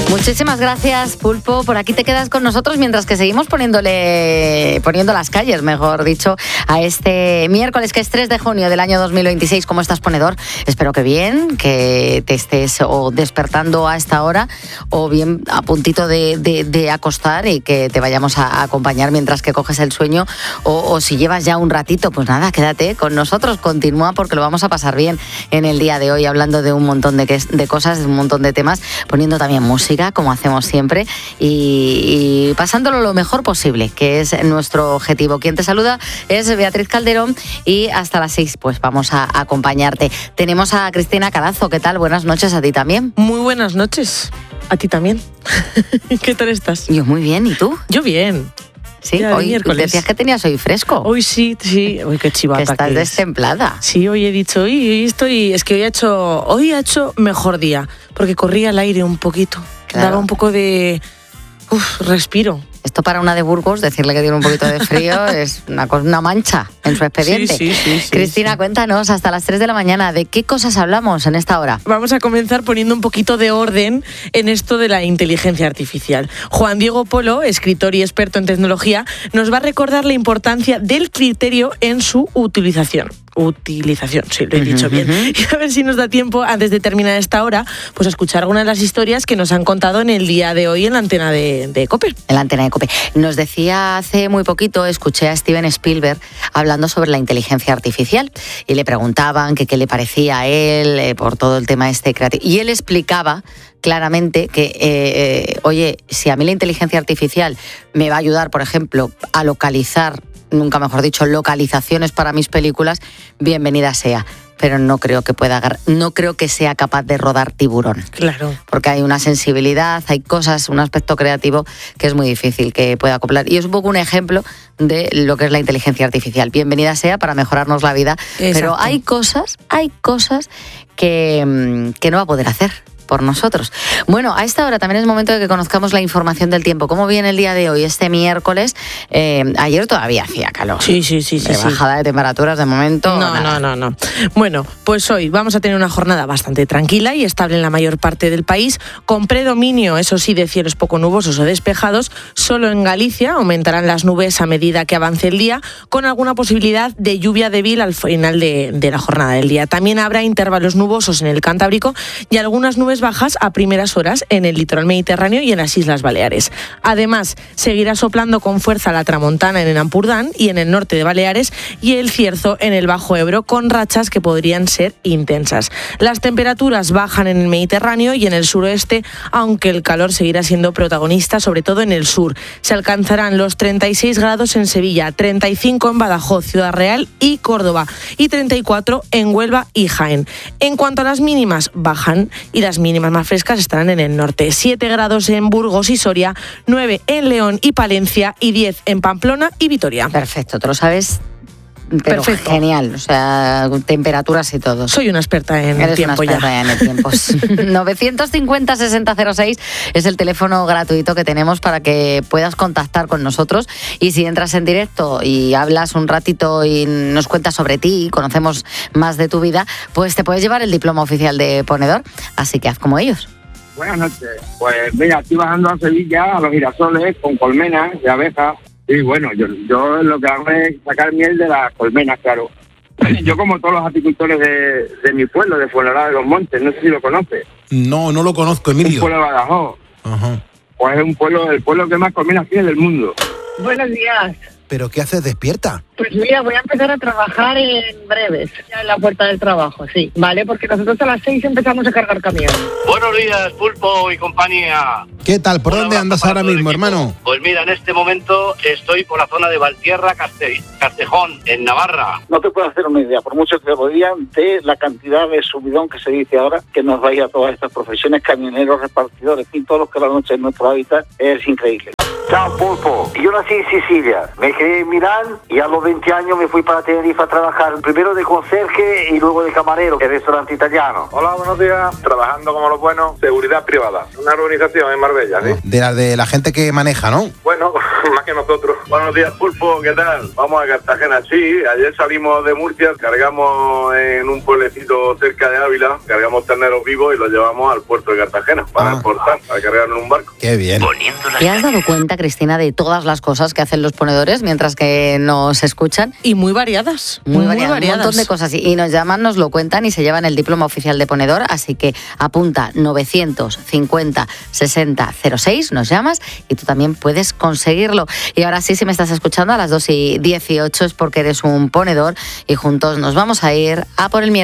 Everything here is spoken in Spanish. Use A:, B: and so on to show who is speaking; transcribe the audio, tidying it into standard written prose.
A: Muchísimas gracias, Pulpo. Por aquí te quedas con nosotros mientras que seguimos poniendo las calles, mejor dicho, a este miércoles, que es 3 de junio del año 2026. ¿Cómo estás, ponedor? Espero que bien, que te estés o despertando a esta hora o bien a puntito de acostar y que te vayamos a acompañar mientras que coges el sueño, o si llevas ya un ratito, pues nada, quédate con nosotros, continúa, porque lo vamos a pasar bien en el día de hoy, hablando de un montón de cosas, de un montón de temas, poniendo también música, como hacemos siempre, y pasándolo lo mejor posible, que es nuestro objetivo. Quien te saluda es Beatriz Calderón y hasta las 6 pues vamos a acompañarte. Tenemos a Cristina Carazo. ¿Qué tal? Buenas noches a ti también.
B: Muy buenas noches. A ti también. ¿Qué tal estás?
A: Yo muy bien, ¿y tú?
B: Yo bien.
A: Sí,
B: ya,
A: hoy decías que tenías hoy fresco.
B: Hoy sí. Uy, qué chivata.
A: Que estás destemplada.
B: Sí, hoy he dicho, hoy estoy... Es que hoy ha hecho mejor día, porque corría el aire un poquito. Claro. Daba un poco de... respiro.
A: Esto para una de Burgos, decirle que tiene un poquito de frío es una mancha en su expediente.
B: Sí.
A: Cristina, cuéntanos, hasta las 3 de la mañana, ¿de qué cosas hablamos en esta hora?
B: Vamos a comenzar poniendo un poquito de orden en esto de la inteligencia artificial. Juan Diego Polo, escritor y experto en tecnología, nos va a recordar la importancia del criterio en su utilización, sí, lo he dicho bien. Y a ver si nos da tiempo, antes de terminar esta hora, pues a escuchar algunas de las historias que nos han contado en el día de hoy en la antena de COPE.
A: En la antena de COPE. Nos decía hace muy poquito, escuché a Steven Spielberg hablando sobre la inteligencia artificial y le preguntaban qué le parecía a él por todo el tema creativo. Y él explicaba claramente que, oye, si a mí la inteligencia artificial me va a ayudar, por ejemplo, a localizar, nunca mejor dicho, localizaciones para mis películas, bienvenida sea. Pero no creo que sea capaz de rodar Tiburón.
B: Claro.
A: Porque hay una sensibilidad, hay cosas, un aspecto creativo que es muy difícil que pueda acoplar. Y es un poco un ejemplo de lo que es la inteligencia artificial. Bienvenida sea para mejorarnos la vida. Exacto. Pero hay cosas que no va a poder hacer por nosotros. Bueno, a esta hora también es momento de que conozcamos la información del tiempo. ¿Cómo viene el día de hoy, este miércoles? Ayer todavía hacía calor.
B: Sí.
A: Bajada de temperaturas de momento.
B: No. Bueno, pues hoy vamos a tener una jornada bastante tranquila y estable en la mayor parte del país, con predominio, eso sí, de cielos poco nubosos o despejados. Solo en Galicia aumentarán las nubes a medida que avance el día, con alguna posibilidad de lluvia débil al final de la jornada del día. También habrá intervalos nubosos en el Cantábrico y algunas nubes bajas a primeras horas en el litoral mediterráneo y en las Islas Baleares. Además, seguirá soplando con fuerza la tramontana en el Ampurdán y en el norte de Baleares y el cierzo en el Bajo Ebro, con rachas que podrían ser intensas. Las temperaturas bajan en el Mediterráneo y en el suroeste, aunque el calor seguirá siendo protagonista, sobre todo en el sur. Se alcanzarán los 36 grados en Sevilla, 35 en Badajoz, Ciudad Real y Córdoba, y 34 en Huelva y Jaén. En cuanto a las mínimas, bajan y las mínimas más frescas estarán en el norte. 7 grados en Burgos y Soria, 9 en León y Palencia y 10 en Pamplona y Vitoria.
A: Perfecto, te lo sabes. Pero
B: perfecto.
A: Genial, o sea, temperaturas y todo.
B: Soy una experta en
A: Eres
B: tiempo
A: una experta
B: ya.
A: en tiempos. 950-6006 es el teléfono gratuito que tenemos para que puedas contactar con nosotros, y si entras en directo y hablas un ratito y nos cuentas sobre ti y conocemos más de tu vida, pues te puedes llevar el diploma oficial de ponedor, así que haz como ellos.
C: Buenas noches. Pues mira, estoy bajando a Sevilla, a los girasoles, con colmenas de abejas. Y bueno, yo lo que hago es sacar miel de las colmenas, claro. Yo, como todos los apicultores de mi pueblo, de Fuenlabrada de los Montes, no sé si lo conoces.
D: No lo conozco, Emilio.
C: Un pueblo de Badajoz.
D: Ajá.
C: Pues es el pueblo que más colmenas tiene del mundo.
E: Buenos días.
D: ¿Pero qué haces despierta?
E: Pues mira, voy a empezar a trabajar en breves, ya en la puerta del trabajo, sí, ¿vale? Porque nosotros a las 6 empezamos a cargar camión.
F: Buenos días, Pulpo y compañía.
D: ¿Qué tal? ¿Por dónde andas ahora mismo, hermano?
F: Pues mira, en este momento estoy por la zona de Valtierra, Castejón, en Navarra.
G: No te puedo hacer una idea, por mucho que lo digan, de la cantidad de subidón que se dice ahora, que nos vaya a todas estas profesiones, camioneros, repartidores, y todos los que la noche en nuestro hábitat, es increíble.
H: Chao, Pulpo. Yo nací en Sicilia, me crié en Milán y a los 20 años me fui para Tenerife a trabajar, primero de conserje y luego de camarero en el restaurante italiano.
I: Hola, buenos días. Trabajando como los buenos, seguridad privada. Una organización en Marbella, ¿sí?
D: De la gente que maneja, ¿no?
I: Bueno, más que nosotros. Buenos días, Pulpo, ¿qué tal? Vamos a Cartagena, sí, ayer salimos de Murcia, cargamos en un pueblecito cerca de Ávila, cargamos terneros vivos y los llevamos al puerto de Cartagena para exportar, para cargar en un barco.
D: Qué bien.
A: ¿Te has dado cuenta, Cristina, de todas las cosas que hacen los ponedores mientras que nos escuchan?
B: Y muy variadas.
A: Muy variadas. Un montón de cosas. Y nos llaman, nos lo cuentan y se llevan el diploma oficial de ponedor. Así que apunta 950 60 06, nos llamas y tú también puedes conseguirlo. Y ahora sí, si me estás escuchando a las 2:18 es porque eres un ponedor y juntos nos vamos a ir a por el miércoles.